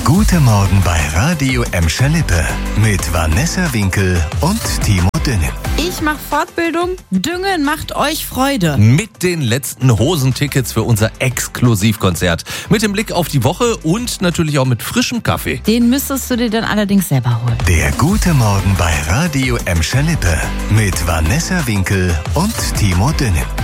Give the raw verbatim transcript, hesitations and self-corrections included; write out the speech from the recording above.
gute Morgen bei Radio Emscher Lippe mit Vanessa Winkel und Timo Düngen. Ich mache Fortbildung, Düngen macht euch Freude. Mit den letzten Hosentickets für unser Exklusivkonzert. Mit dem Blick auf die Woche und natürlich auch mit frischem Kaffee. Den müsstest du dir dann allerdings selber holen. Der gute Morgen bei Radio Emscher Lippe mit Vanessa Winkel und Timo Düngen.